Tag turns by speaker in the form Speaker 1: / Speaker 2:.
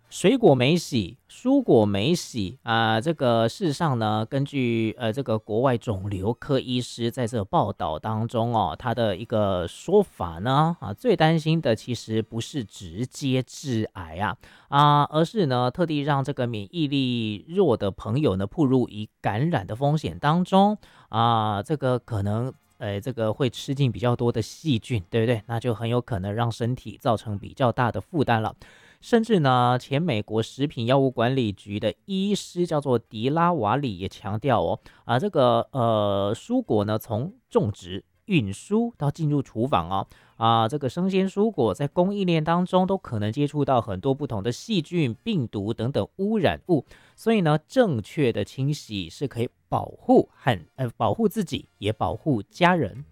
Speaker 1: 水果没洗，蔬果没洗啊、这个事实上呢，根据这个国外肿瘤科医师在这个报道当中哦，他的一个说法呢最担心的其实不是直接致癌而是呢特地让这个免疫力弱的朋友呢暴露于感染的风险当中这个可能。这个会吃进比较多的细菌，对不对？那就很有可能让身体造成比较大的负担了。甚至呢，前美国食品药物管理局的医师叫做迪拉瓦里也强调这个蔬果呢，从种植、运输到进入厨房这个生鲜蔬果在供应链当中都可能接触到很多不同的细菌、病毒等等污染物，所以呢，正确的清洗是可以保护自己，也保护家人。